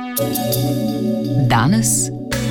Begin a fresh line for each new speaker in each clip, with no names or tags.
Danes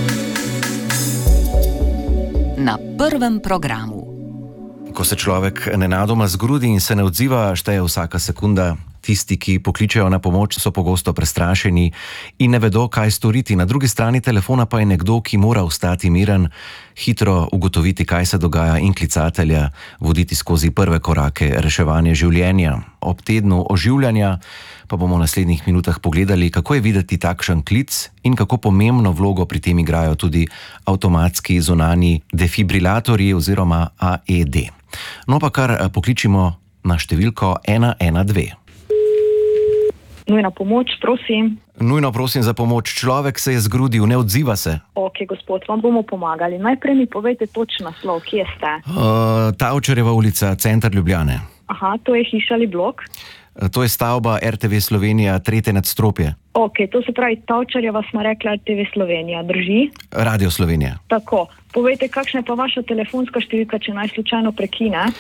na prvem programu.
Ko se človek nenadoma zgrudi in se ne odziva, šteje vsaka sekunda. Tisti, ki pokličejo na pomoč, so pogosto prestrašeni in ne vedo, kaj storiti. Na drugi strani telefona pa je nekdo, ki mora ostati miren, hitro ugotoviti, kaj se dogaja in klicatelja voditi skozi prve korake reševanja življenja. Ob tednu oživljanja pa bomo v naslednjih minutah pogledali, kako je videti takšen klic in kako pomembno vlogo pri tem igrajo tudi avtomatski zunanji defibrilatorji oziroma AED. No pa kar pokličimo na številko 112.
Nujna pomoč, prosim.
Nujno prosim za pomoč. Človek se je zgrudil, ne odziva se.
Ok, gospod, vam bomo pomagali. Najprej mi povejte točno naslov, kje ste?
Tavčarjeva ulica, center Ljubljane.
Aha, to je hiša ali blok?
To je stavba RTV Slovenija, 3. nadstropje.
Ok, to se pravi Tavčarjeva, smo rekli RTV Slovenija, drži?
Radio Slovenija.
Tako, povejte, kakšna je pa vaša telefonska številka, če naj slučajno prekine?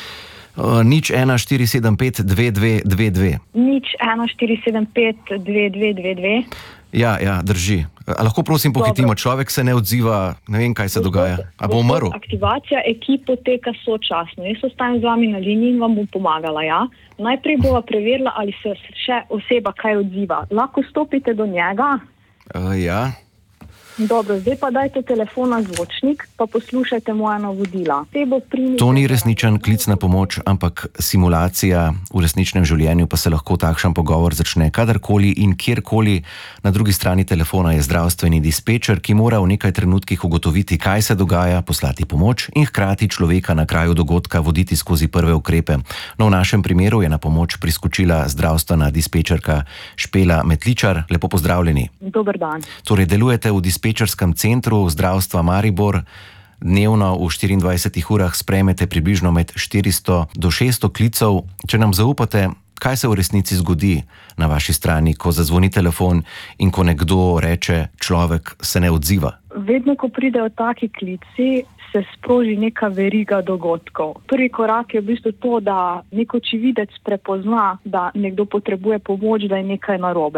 01475 2222.
01475 2222.
Ja, drži. A lahko prosim pohitimo, človek se ne odziva, ne vem, kaj se dogaja. A bo umrl?
Aktivacija ekip poteka sočasno. Jaz ostajam z vami na liniji in vam bom pomagala, ja? Najprej bova preverila, ali se še oseba kaj odziva. Lahko stopite do njega?
Ja.
Dobro, zdaj pa dajte telefon na zvočnik, pa poslušajte moja navodila.
To ni resničen klic na pomoč, ampak simulacija. V resničnem življenju pa se lahko takšen pogovor začne kadarkoli in kjerkoli. Na drugi strani telefona je zdravstveni dispečer, ki mora v nekaj trenutkih ugotoviti, kaj se dogaja, poslati pomoč in hkrati človeka na kraju dogodka voditi skozi prve ukrepe. No, v našem primeru je na pomoč priskočila zdravstvena dispečerka Špela Metličar. Lepo pozdravljeni.
Dober dan.
Torej, delujete v dispečerskem centru zdravstva Maribor. Dnevno v 24 urah sprejmete približno med 400 do 600 klicev. Če nam zaupate, kaj se v resnici zgodi na vaši strani, ko zazvoni telefon in ko nekdo reče, človek se ne odziva?
Vedno, ko pridejo taki klici, se sproži neka veriga dogodkov. Prvi korak je v bistvu to, da nek očividec prepozna, da nekdo potrebuje pomoč, da je nekaj narobe.